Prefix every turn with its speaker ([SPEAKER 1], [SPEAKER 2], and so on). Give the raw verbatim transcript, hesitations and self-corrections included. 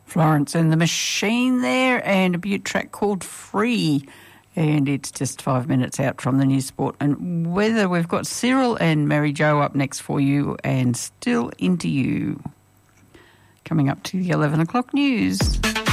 [SPEAKER 1] Florence and the Machine there, and a Butte track called Free. And it's just five minutes out from the News Sport and Weather. We've got Cyril and Mary Jo up next for you, and Still Into You. Coming up to the eleven o'clock news.